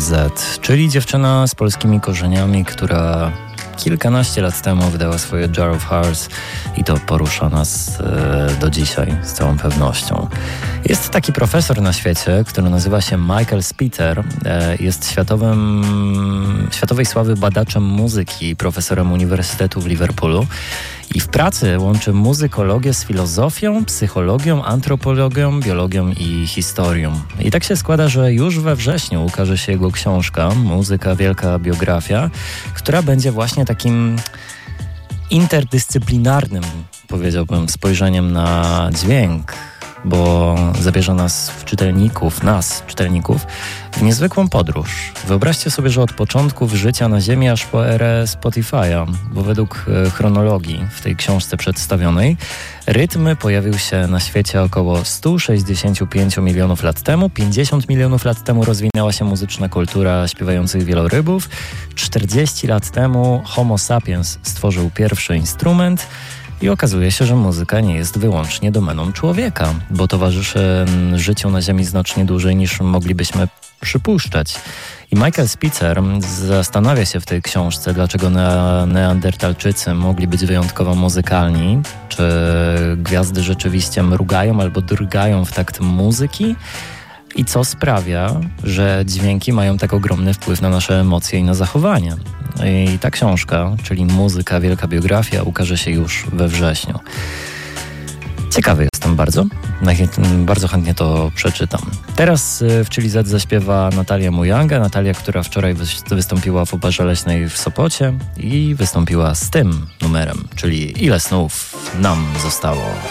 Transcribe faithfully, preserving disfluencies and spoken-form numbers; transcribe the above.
Z, czyli dziewczyna z polskimi korzeniami, która kilkanaście lat temu wydała swoje Jar of Hearts i to porusza nas e, do dzisiaj z całą pewnością. Jest taki profesor na świecie, który nazywa się Michael Spitzer. E, jest światowym, światowej sławy badaczem muzyki, profesorem Uniwersytetu w Liverpoolu. I w pracy łączy muzykologię z filozofią, psychologią, antropologią, biologią i historią. I tak się składa, że już we wrześniu ukaże się jego książka Muzyka, wielka biografia, która będzie właśnie takim interdyscyplinarnym, powiedziałbym, spojrzeniem na dźwięk, bo zabierze nas w czytelników, nas, czytelników, w niezwykłą podróż. Wyobraźcie sobie, że od początków życia na Ziemi aż po erę Spotify'a, bo według e, chronologii w tej książce przedstawionej rytm pojawił się na świecie około sto sześćdziesiąt pięć milionów lat temu, pięćdziesiąt milionów lat temu rozwinęła się muzyczna kultura śpiewających wielorybów, czterdzieści lat temu Homo sapiens stworzył pierwszy instrument. I okazuje się, że muzyka nie jest wyłącznie domeną człowieka, bo towarzyszy życiu na Ziemi znacznie dłużej niż moglibyśmy przypuszczać. I Michael Spitzer zastanawia się w tej książce, dlaczego ne- neandertalczycy mogli być wyjątkowo muzykalni, czy gwiazdy rzeczywiście mrugają albo drgają w takt muzyki i co sprawia, że dźwięki mają tak ogromny wpływ na nasze emocje i na zachowanie. I ta książka, czyli Muzyka, wielka biografia, ukaże się już we wrześniu. Ciekawy jestem bardzo. Bardzo chętnie to przeczytam. Teraz w Chili Z zaśpiewa Natalia Mujanga. Natalia, która wczoraj wystąpiła w Operze Leśnej w Sopocie i wystąpiła z tym numerem, czyli Ile snów nam zostało.